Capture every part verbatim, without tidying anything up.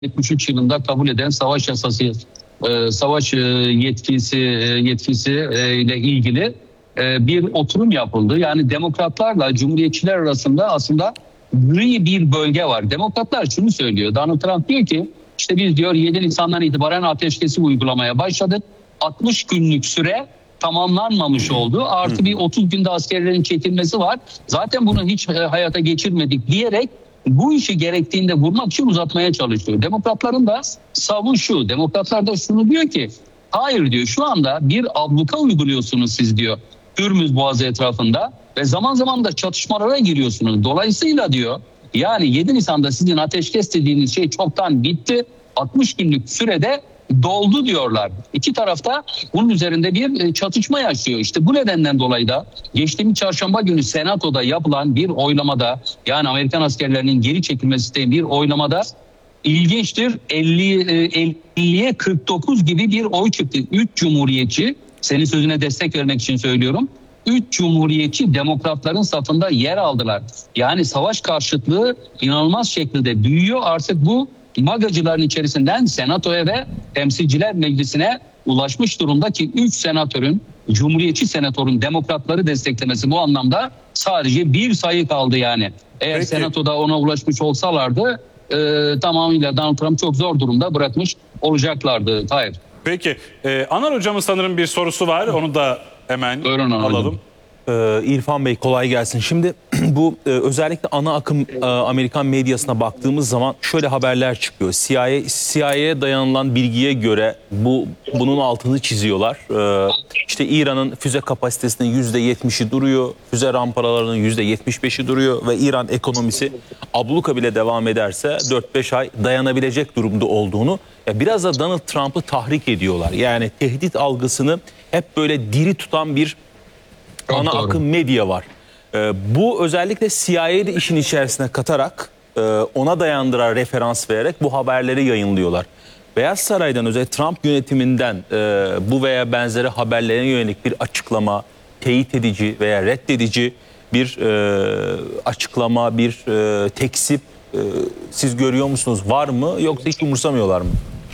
yetmiş üç yılında kabul eden savaş yasası, e, savaş e, yetkisi e, yetkisi e, ile ilgili e, bir oturum yapıldı. Yani demokratlarla cumhuriyetçiler arasında aslında gri bir bölge var. Demokratlar şunu söylüyor. Donald Trump diyor ki işte biz diyor yedi Nisan'dan itibaren ateşkesi uygulamaya başladık. altmış günlük süre tamamlanmamış oldu. Artı bir otuz günde askerlerin çekilmesi var. Zaten bunu hiç e, hayata geçirmedik diyerek bu işi gerektiğinde vurmak için uzatmaya çalışıyor. Demokratların da savun şu. Demokratlar da şunu diyor ki hayır diyor, şu anda bir abluka uyguluyorsunuz siz diyor Hürmüz Boğazı etrafında ve zaman zaman da çatışmalara giriyorsunuz. Dolayısıyla diyor yani yedi Nisan'da sizin ateşkes dediğiniz şey çoktan bitti. altmış günlük sürede doldu diyorlar. İki tarafta bunun üzerinde bir çatışma yaşıyor. İşte bu nedenden dolayı da geçtiğimiz çarşamba günü Senato'da yapılan bir oylamada, yani Amerikan askerlerinin geri çekilmesi isteyen bir oylamada ilginçtir. elliye kırk dokuz gibi bir oy çıktı. üç cumhuriyetçi, senin sözüne destek vermek için söylüyorum. üç cumhuriyetçi demokratların safında yer aldılar. Yani savaş karşıtlığı inanılmaz şekilde büyüyor. Artık bu magacıların içerisinden Senato'ya ve Temsilciler Meclisi'ne ulaşmış durumda ki üç senatörün, cumhuriyetçi senatörün demokratları desteklemesi bu anlamda sadece bir sayı kaldı yani. Eğer Peki. Senato'da ona ulaşmış olsalardı e, tamamıyla Donald Trump çok zor durumda bırakmış olacaklardı. Hayır. Peki. Ee, Anar hocamın sanırım bir sorusu var. Onu da hemen Buyurun Anar alalım. hocam. Ee, İrfan Bey kolay gelsin. Şimdi bu e, özellikle ana akım e, Amerikan medyasına baktığımız zaman şöyle haberler çıkıyor. C I A, C I A'ye dayanılan bilgiye göre bu bunun altını çiziyorlar. Ee, işte İran'ın füze kapasitesinin yüzde yetmişi duruyor. Füze ramparalarının yüzde yetmiş beşi duruyor ve İran ekonomisi abluka bile devam ederse dört beş ay dayanabilecek durumda olduğunu, ya biraz da Donald Trump'ı tahrik ediyorlar. Yani tehdit algısını hep böyle diri tutan bir Çok ana doğru. akım medya var. Ee, bu özellikle C I A'yı işin içerisine katarak e, ona dayandıran referans vererek bu haberleri yayınlıyorlar. Beyaz Saray'dan, özellikle Trump yönetiminden e, bu veya benzeri haberlere yönelik bir açıklama, teyit edici veya reddedici bir e, açıklama, bir e, tekzip e, siz görüyor musunuz? Var mı, yoksa hiç umursamıyorlar mı?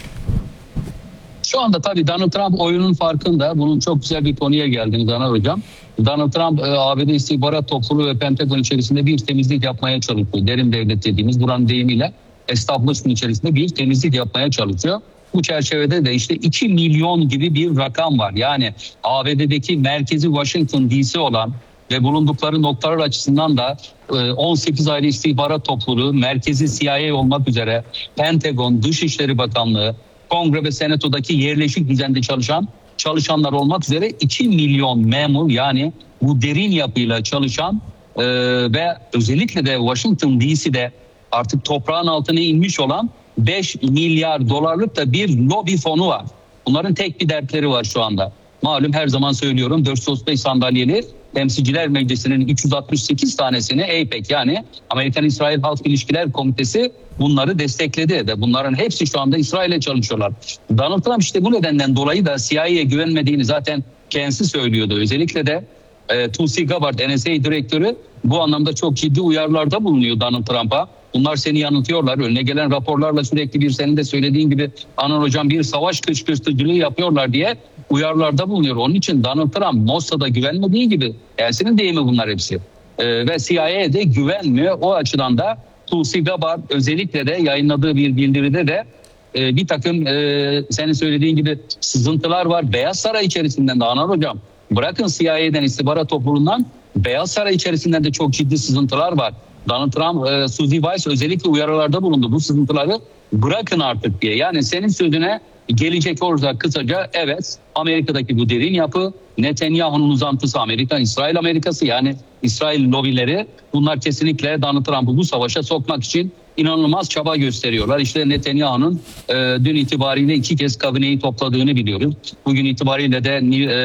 Şu anda tabii Donald Trump oyunun farkında. Bunun çok güzel bir konuya geldiniz Anar Hocam. Donald Trump A B D istihbarat topluluğu ve Pentagon içerisinde bir temizlik yapmaya çalışıyor. Derin devlet dediğimiz buranın deyimiyle establishment içerisinde bir temizlik yapmaya çalışıyor. Bu çerçevede de işte iki milyon gibi bir rakam var. Yani A B D'deki merkezi Washington D C olan ve bulundukları noktalar açısından da on sekiz ayrı istihbarat topluluğu, merkezi C I A olmak üzere Pentagon, Dışişleri Bakanlığı, Kongre ve Senato'daki yerleşik düzende çalışan çalışanlar olmak üzere iki milyon memur, yani bu derin yapıyla çalışan e, ve özellikle de Washington D C'de artık toprağın altına inmiş olan beş milyar dolarlık da bir lobi fonu var. Bunların tek bir dertleri var şu anda. Malum her zaman söylüyorum, dört yüz otuz beş sandalyeli Temsilciler Meclisi'nin üç yüz altmış sekiz tanesini A P E C, yani Amerikan-İsrail Halk İlişkiler Komitesi bunları destekledi de bunların hepsi şu anda İsrail'e çalışıyorlar. Donald Trump işte bu nedenden dolayı da C I A'ye güvenmediğini zaten kendisi söylüyordu. Özellikle de e, Tulsi Gabbard, N S A direktörü bu anlamda çok ciddi uyarılarda bulunuyor Donald Trump'a. Bunlar seni yanıltıyorlar. Önüne gelen raporlarla sürekli bir, senin de söylediğin gibi Anar Hocam, bir savaş kışkırtıcılığı yapıyorlar diye uyarılarda bulunuyor. Onun için Donald Trump Mossad'a güvenmediği gibi, Elsin'in deyimi bunlar hepsi. Ee, ve C I A'ye de güvenmiyor. O açıdan da Tulsi Gabbard özellikle de yayınladığı bir bildiride de e, bir takım e, senin söylediğin gibi sızıntılar var. Beyaz Saray içerisinden de Anar Hocam, bırakın C I A'den, istihbarat topluluğundan, Beyaz Saray içerisinden de çok ciddi sızıntılar var. Donald Trump, e, Suzy Rice özellikle uyarılarda bulundu. Bu sızıntıları bırakın artık diye. Yani senin sözüne gelecek olursa kısaca, evet, Amerika'daki bu derin yapı, Netanyahu'nun uzantısı Amerika-İsrail Amerikası, yani İsrail lobileri, bunlar kesinlikle Donald Trump'ı bu savaşa sokmak için inanılmaz çaba gösteriyorlar. İşte Netanyahu'nun e, dün itibariyle iki kez kabineyi topladığını biliyoruz. Bugün itibariyle de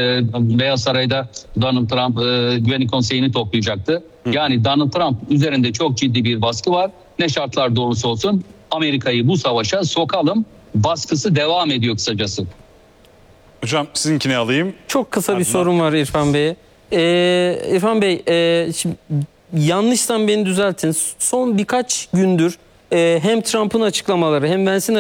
e, Beyaz Saray'da Donald Trump e, Güvenlik Konseyi'ni toplayacaktı. Yani Donald Trump üzerinde çok ciddi bir baskı var. Ne şartlar doğrusu olsun Amerika'yı bu savaşa sokalım baskısı devam ediyor kısacası. Hocam sizinkini alayım. Çok kısa bir Ardından... sorum var İrfan Bey'e. Ee, İrfan Bey, e, şimdi yanlışsam beni düzeltin. Son birkaç gündür e, hem Trump'ın açıklamaları hem Vance'in